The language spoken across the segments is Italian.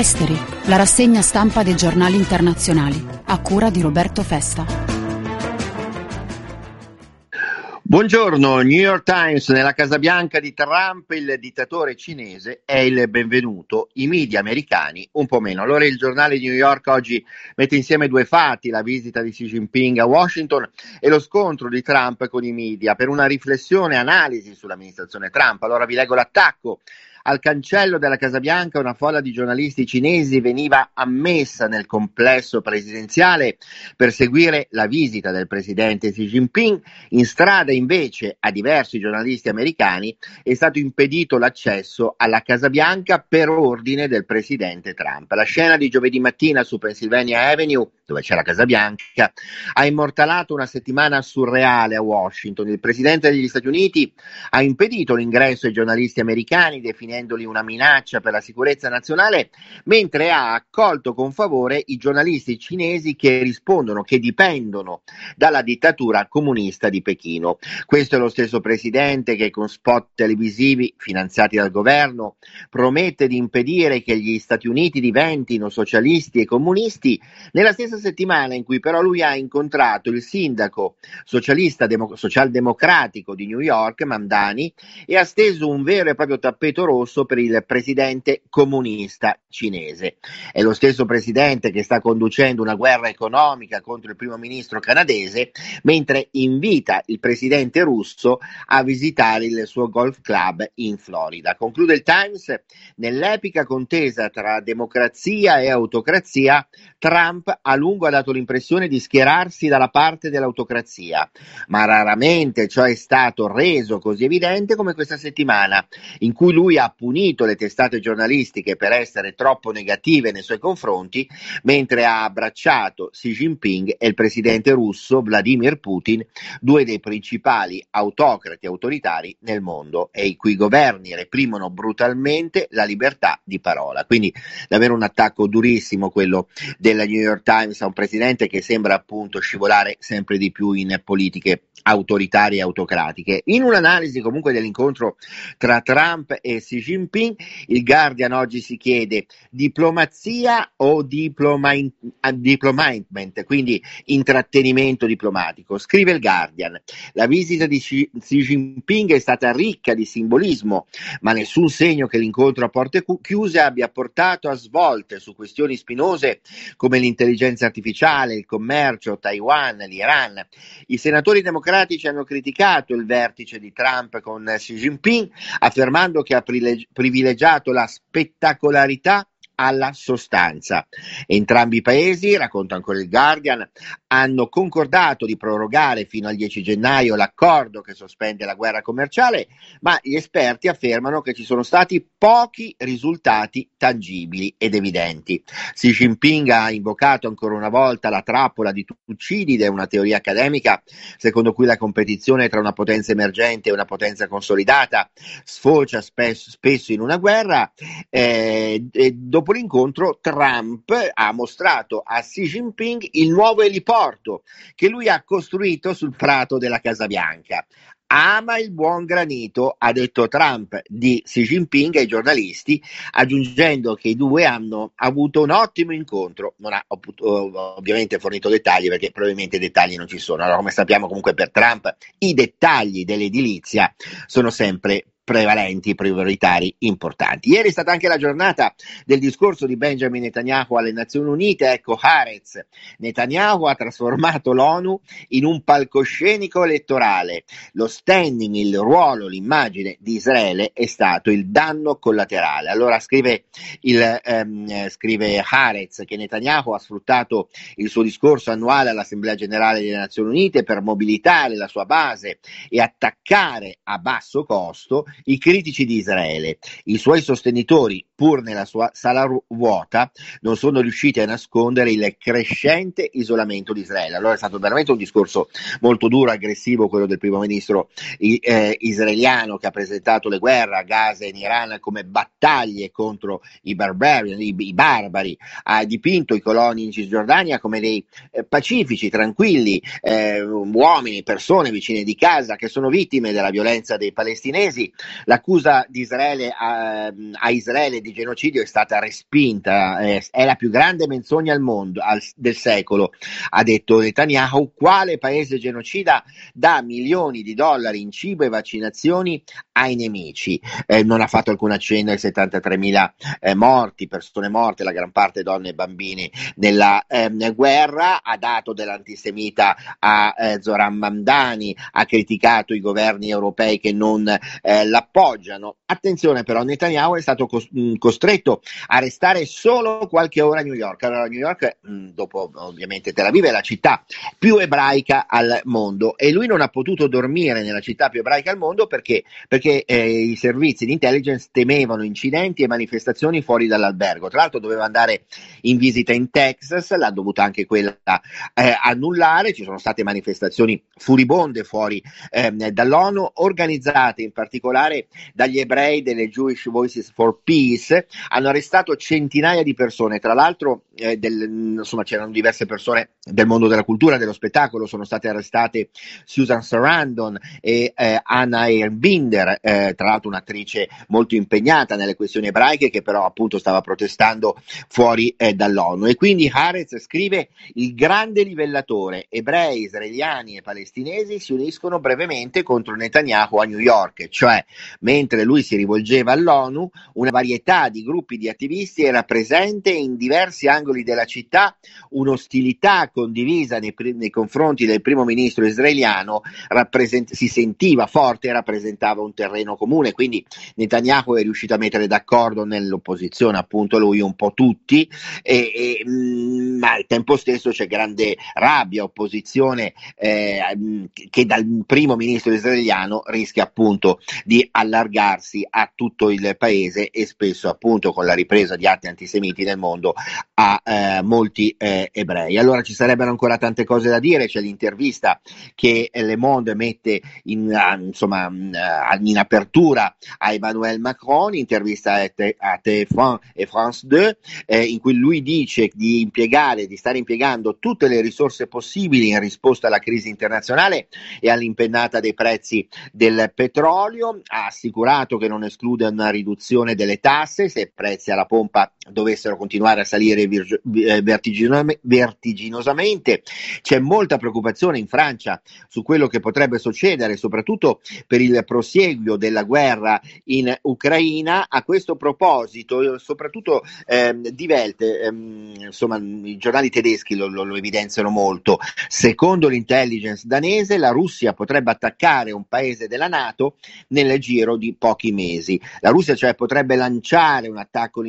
Esteri, la rassegna stampa dei giornali internazionali, a cura di Roberto Festa. Buongiorno, New York Times. Nella Casa Bianca di Trump il dittatore cinese è il benvenuto, i media americani un po' meno. Allora il giornale di New York oggi mette insieme due fatti, la visita di Xi Jinping a Washington e lo scontro di Trump con i media, per una riflessione e analisi sull'amministrazione Trump. Allora vi leggo l'attacco. Al cancello della Casa Bianca una folla di giornalisti cinesi veniva ammessa nel complesso presidenziale per seguire la visita del presidente Xi Jinping. In strada invece a diversi giornalisti americani è stato impedito l'accesso alla Casa Bianca per ordine del presidente Trump. La scena di giovedì mattina su Pennsylvania Avenue, dove c'è la Casa Bianca, ha immortalato una settimana surreale a Washington. Il presidente degli Stati Uniti ha impedito l'ingresso ai giornalisti americani, definendoli una minaccia per la sicurezza nazionale, mentre ha accolto con favore i giornalisti cinesi che rispondono che dipendono dalla dittatura comunista di Pechino. Questo è lo stesso presidente che con spot televisivi finanziati dal governo promette di impedire che gli Stati Uniti diventino socialisti e comunisti, nella stessa settimana in cui però lui ha incontrato il sindaco socialdemocratico di New York, Mamdani, e ha steso un vero e proprio tappeto rosso per il presidente comunista cinese. È lo stesso presidente che sta conducendo una guerra economica contro il primo ministro canadese, mentre invita il presidente russo a visitare il suo golf club in Florida. Conclude il Times: nell'epica contesa tra democrazia e autocrazia, Trump a lungo ha dato l'impressione di schierarsi dalla parte dell'autocrazia, ma raramente ciò è stato reso così evidente come questa settimana, in cui lui ha punito le testate giornalistiche per essere troppo negative nei suoi confronti, mentre ha abbracciato Xi Jinping e il presidente russo Vladimir Putin, due dei principali autocrati autoritari nel mondo e i cui governi reprimono brutalmente la libertà di parola. Quindi davvero un attacco durissimo quello della New York Times a un presidente che sembra appunto scivolare sempre di più in politiche autoritarie e autocratiche. In un'analisi comunque dell'incontro tra Trump e Xi Jinping, il Guardian oggi si chiede: diplomazia o diplomatement, quindi intrattenimento diplomatico? Scrive il Guardian: la visita di Xi Jinping è stata ricca di simbolismo, ma nessun segno che l'incontro a porte chiuse abbia portato a svolte su questioni spinose come l'intelligenza artificiale, il commercio, Taiwan, l'Iran. I senatori democratici hanno criticato il vertice di Trump con Xi Jinping, affermando che ha privilegiato la spettacolarità alla sostanza. Entrambi i paesi, racconta ancora il Guardian, hanno concordato di prorogare fino al 10 gennaio l'accordo che sospende la guerra commerciale, ma gli esperti affermano che ci sono stati pochi risultati tangibili ed evidenti. Xi Jinping ha invocato ancora una volta la trappola di Tucidide, una teoria accademica secondo cui la competizione tra una potenza emergente e una potenza consolidata sfocia spesso in una guerra. Dopo l'incontro, Trump ha mostrato a Xi Jinping il nuovo eliporto che lui ha costruito sul prato della Casa Bianca. Ama il buon granito, ha detto Trump di Xi Jinping ai giornalisti, aggiungendo che i due hanno avuto un ottimo incontro. Non ha ovviamente fornito dettagli, perché probabilmente dettagli non ci sono. Allora, come sappiamo, comunque per Trump i dettagli dell'edilizia sono sempre prevalenti, prioritari, importanti. Ieri è stata anche la giornata del discorso di Benjamin Netanyahu alle Nazioni Unite. Ecco Haaretz: Netanyahu ha trasformato l'ONU in un palcoscenico elettorale. Lo standing, il ruolo, l'immagine di Israele è stato il danno collaterale. Allora scrive Haaretz che Netanyahu ha sfruttato il suo discorso annuale all'Assemblea Generale delle Nazioni Unite per mobilitare la sua base e attaccare a basso costo i critici di Israele. I suoi sostenitori, pur nella sua sala vuota, non sono riusciti a nascondere il crescente isolamento di Israele. Allora è stato veramente un discorso molto duro, aggressivo, quello del primo ministro israeliano, che ha presentato le guerre a Gaza e in Iran come battaglie contro i barbari, ha dipinto i coloni in Cisgiordania come dei pacifici, tranquilli, uomini, persone vicine di casa che sono vittime della violenza dei palestinesi. L'accusa di Israele a Israele di genocidio è stata respinta, è la più grande menzogna al mondo del secolo, ha detto Netanyahu. Quale paese genocida dà milioni di dollari in cibo e vaccinazioni ai nemici? Non ha fatto alcun accenno ai 73.000 morti, persone morte, la gran parte donne e bambini nella guerra, ha dato dell'antisemita a Zoran Mamdani, ha criticato i governi europei che non l'appoggiano. Attenzione però, Netanyahu è stato costretto a restare solo qualche ora a New York. Allora, New York, dopo ovviamente Tel Aviv, è la città più ebraica al mondo e lui non ha potuto dormire nella città più ebraica al mondo perché i servizi di intelligence temevano incidenti e manifestazioni fuori dall'albergo. Tra l'altro doveva andare in visita in Texas, l'ha dovuta anche quella annullare. Ci sono state manifestazioni furibonde fuori dall'ONU, organizzate in particolare dagli ebrei delle Jewish Voices for Peace. Hanno arrestato centinaia di persone, tra l'altro insomma c'erano diverse persone del mondo della cultura, dello spettacolo. Sono state arrestate Susan Sarandon e Anna Ehrbinder, tra l'altro un'attrice molto impegnata nelle questioni ebraiche, che però appunto stava protestando fuori dall'ONU. E quindi Haaretz scrive: il grande livellatore, ebrei, israeliani e palestinesi si uniscono brevemente contro Netanyahu a New York, cioè mentre lui si rivolgeva all'ONU, una varietà di gruppi di attivisti era presente in diversi angoli della città. Un'ostilità condivisa nei confronti del primo ministro israeliano si sentiva forte e rappresentava un terreno comune, quindi Netanyahu è riuscito a mettere d'accordo nell'opposizione, appunto lui un po' tutti, ma al tempo stesso c'è grande rabbia, opposizione che dal primo ministro israeliano rischia appunto di allargarsi a tutto il paese e spesso appunto con la ripresa di atti antisemiti nel mondo a molti ebrei. Allora ci sarebbero ancora tante cose da dire. C'è l'intervista che Le Monde mette in apertura a Emmanuel Macron, intervista a TF1 e France 2, in cui lui dice di stare impiegando tutte le risorse possibili in risposta alla crisi internazionale e all'impennata dei prezzi del petrolio. Ha assicurato che non esclude una riduzione delle tasse se i prezzi alla pompa dovessero continuare a salire vertiginosamente. C'è molta preoccupazione in Francia su quello che potrebbe succedere, soprattutto per il prosieguo della guerra in Ucraina. A questo proposito, soprattutto Die Welt, insomma i giornali tedeschi lo evidenziano molto. Secondo l'intelligence danese, la Russia potrebbe attaccare un paese della NATO nel giro di pochi mesi. La Russia cioè potrebbe lanciare un attacco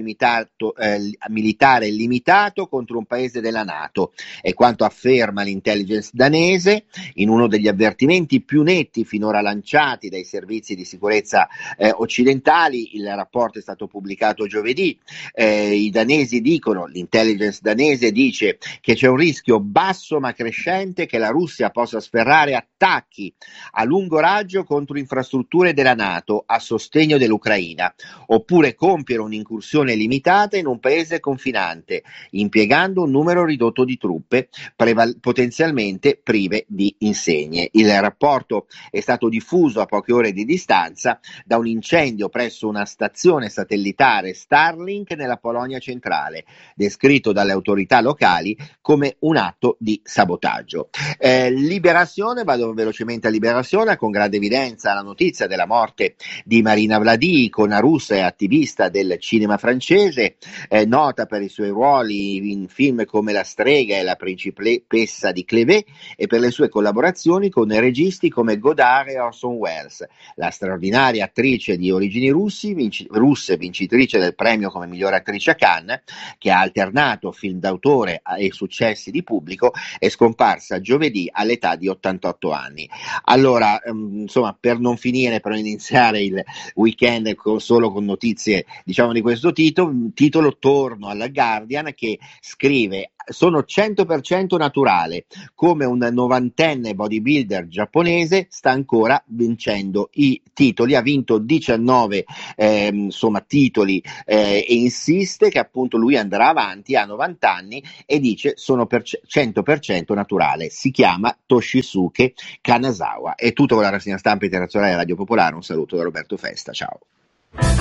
militare limitato contro un paese della NATO, è quanto afferma l'intelligence danese in uno degli avvertimenti più netti finora lanciati dai servizi di sicurezza occidentali. Il rapporto è stato pubblicato giovedì. I danesi dicono, l'intelligence danese dice che c'è un rischio basso ma crescente che la Russia possa sferrare attacchi a lungo raggio contro infrastrutture della NATO a sostegno dell'Ucraina, oppure compiere un'incursione limitata in un paese confinante, impiegando un numero ridotto di truppe potenzialmente prive di insegne. Il rapporto è stato diffuso a poche ore di distanza da un incendio presso una stazione satellitare Starlink nella Polonia centrale, descritto dalle autorità locali come un atto di sabotaggio. Liberazione, vado velocemente a Liberazione, con grande evidenza la notizia della morte di Marina Vladi, icona russa e attivista del cinema francese, nota per i suoi ruoli in film come La strega e La principessa di Clevet e per le sue collaborazioni con registi come Godard e Orson Welles. La straordinaria attrice di origini russe, vincitrice del premio come miglior attrice a Cannes, che ha alternato film d'autore e successi di pubblico, è scomparsa giovedì all'età di 88 anni. Allora, insomma, per non iniziare il weekend solo con notizie, diciamo, di questo titolo, torno alla Guardian che scrive sono 100% naturale, come un novantenne bodybuilder giapponese sta ancora vincendo i titoli, ha vinto 19 titoli e insiste che appunto lui andrà avanti, ha 90 anni e dice sono 100% naturale, si chiama Toshisuke Kanazawa. È tutto con la rassegna stampa internazionale Radio Popolare, un saluto da Roberto Festa, ciao.